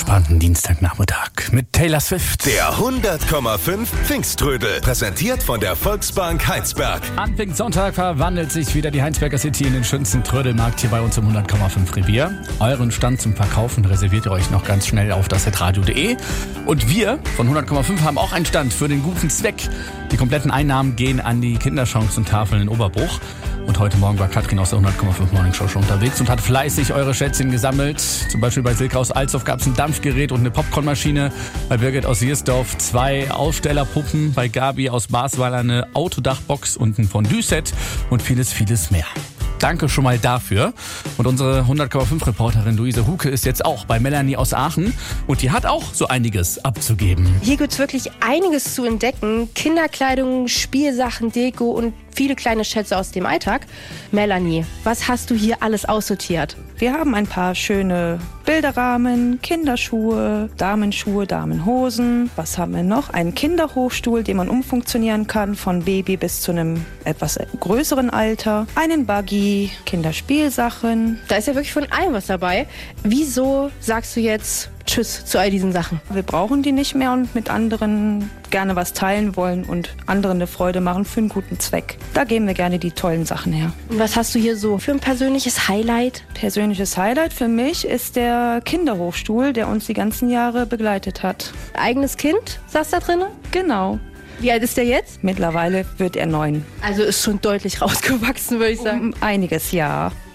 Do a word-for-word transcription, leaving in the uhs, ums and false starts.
entspannten Dienstagnachmittag mit Taylor Swift. Der hundert Komma fünf Pfingsttrödel, präsentiert von der Volksbank Heinsberg. An Pfingstsonntag verwandelt sich wieder die Heinsberger City in den schönsten Trödelmarkt hier bei uns im hundert Komma fünf Revier. Euren Stand zum Verkaufen reserviert ihr euch noch ganz schnell auf das radio punkt de. Und wir von hundert Komma fünf haben auch einen Stand für den guten Zweck. Die kompletten Einnahmen gehen an die Kinderchancentafeln in Oberbruch. Und heute Morgen war Katrin aus der hundert Komma fünf Morning Show schon unterwegs und hat fleißig eure Schätzchen gesammelt. Zum Beispiel bei Silke aus Alsdorf gab es ein Dampfgerät und eine Popcornmaschine. Bei Birgit aus Siersdorf zwei Ausstellerpuppen. Bei Gabi aus Basweiler eine Autodachbox und ein Fondue-Set und vieles, vieles mehr. Danke schon mal dafür. Und unsere hundert Komma fünf Reporterin Luise Huke ist jetzt auch bei Melanie aus Aachen. Und die hat auch so einiges abzugeben. Hier gibt es wirklich einiges zu entdecken. Kinderkleidung, Spielsachen, Deko und viele kleine Schätze aus dem Alltag. Melanie, was hast du hier alles aussortiert? Wir haben ein paar schöne Bilderrahmen, Kinderschuhe, Damenschuhe, Damenhosen. Was haben wir noch? Einen Kinderhochstuhl, den man umfunktionieren kann, von Baby bis zu einem etwas größeren Alter. Einen Buggy, Kinderspielsachen. Da ist ja wirklich von allem was dabei. Wieso sagst du jetzt Tschüss zu all diesen Sachen? Wir brauchen die nicht mehr und mit anderen gerne was teilen wollen und anderen eine Freude machen für einen guten Zweck. Da geben wir gerne die tollen Sachen her. Und was hast du hier so für ein persönliches Highlight? Persönliches Highlight für mich ist der Kinderhochstuhl, der uns die ganzen Jahre begleitet hat. Eigenes Kind, saß da drin? Genau. Wie alt ist der jetzt? Mittlerweile wird er neun. Also ist schon deutlich rausgewachsen, würde ich sagen. Um einiges, ja.